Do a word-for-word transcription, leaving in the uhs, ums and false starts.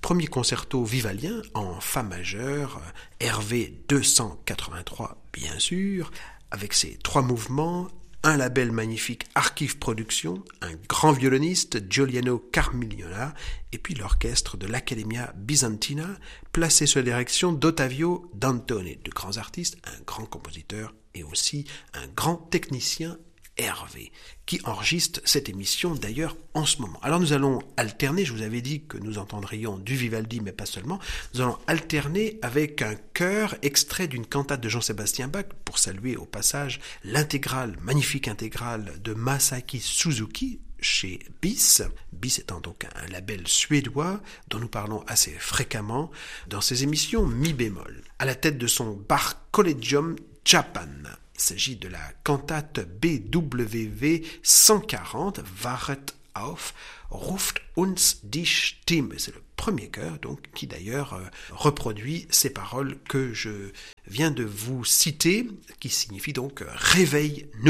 premier concerto vivalien en fa majeur, R V deux cent quatre-vingt-trois bien sûr, avec ses trois mouvements, un label magnifique Archive Productions, un grand violoniste Giuliano Carmignona et puis l'orchestre de l'Accademia Bizantina placé sous la direction d'Ottavio Dantone, de grands artistes, un grand compositeur et aussi un grand technicien Hervé, qui enregistre cette émission d'ailleurs en ce moment. Alors nous allons alterner, je vous avais dit que nous entendrions du Vivaldi, mais pas seulement, nous allons alterner avec un chœur extrait d'une cantate de Jean-Sébastien Bach, pour saluer au passage l'intégrale, magnifique intégrale de Masaaki Suzuki, chez BIS, BIS étant donc un label suédois dont nous parlons assez fréquemment dans ses émissions mi bémol, à la tête de son Bach Collegium Japan. Il s'agit de la cantate B W V cent quarante, Wachet auf, ruft uns die Stimme. C'est le premier chœur, donc, qui d'ailleurs euh, reproduit ces paroles que je viens de vous citer, qui signifient donc « réveille-nous ».